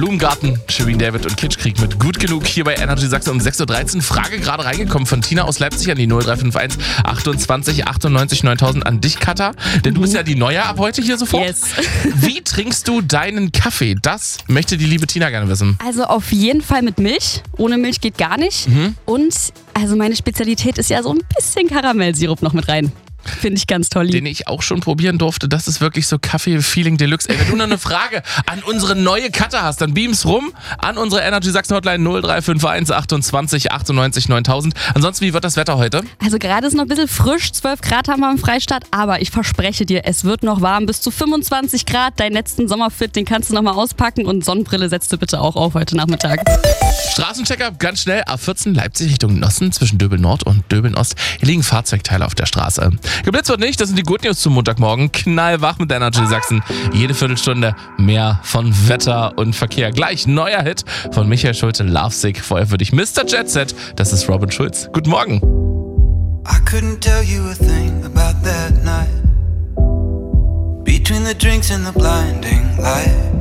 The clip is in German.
Blumengarten, Shirin David und Kitschkrieg mit Gut genug hier bei Energy Sachsen um 6.13 Uhr. Frage gerade reingekommen von Tina aus Leipzig an die 0351 28 98 9000 an dich, Katha. Denn du bist ja die Neue ab heute hier sofort. Yes. Wie trinkst du deinen Kaffee? Das möchte die liebe Tina gerne wissen. Also auf jeden Fall mit Milch. Ohne Milch geht gar nicht. Und also meine Spezialität ist ja so ein bisschen Karamellsirup noch mit rein. Finde ich ganz toll. Den ich auch schon probieren durfte. Das ist wirklich so Kaffee-Feeling Deluxe. Ey, wenn du noch eine Frage an unsere neue Katha hast, dann beam's rum an unsere Energy Sachsen Hotline 0351 28 98 9000. Ansonsten, wie wird das Wetter heute? Also gerade ist noch ein bisschen frisch, 12 Grad haben wir im Freistaat, aber ich verspreche dir, es wird noch warm, bis zu 25 Grad. Deinen letzten Sommerfit, den kannst du nochmal auspacken und Sonnenbrille setzt du bitte auch auf heute Nachmittag. Straßenchecker, ganz schnell, A14 Leipzig Richtung Nossen zwischen Döbeln Nord und Döbeln Ost. Hier liegen Fahrzeugteile auf der Straße. Geblitzt wird nicht, das sind die Good News zum Montagmorgen. Knallwach mit Energy Sachsen. Jede Viertelstunde mehr von Wetter und Verkehr. Gleich neuer Hit von Michael Schulte, Lovesick. Vorher für dich Mr. Jet Set. Das ist Robin Schulz. Guten Morgen. I couldn't tell you a thing about that night. Between the drinks and the blinding light.